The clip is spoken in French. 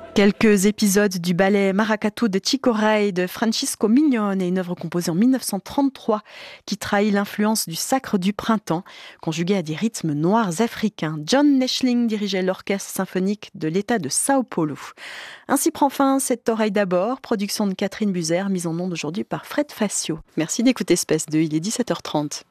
Quelques épisodes du ballet Maracatu de Chico Rey de Francisco Mignone, une œuvre composée en 1933 qui trahit l'influence du sacre du printemps, conjuguée à des rythmes noirs africains. John Neschling dirigeait l'orchestre symphonique de l'État de Sao Paulo. Ainsi prend fin cette oreille d'abord, production de Catherine Buzer, mise en onde aujourd'hui par Fred Facio. Merci d'écouter Space 2, il est 17h30.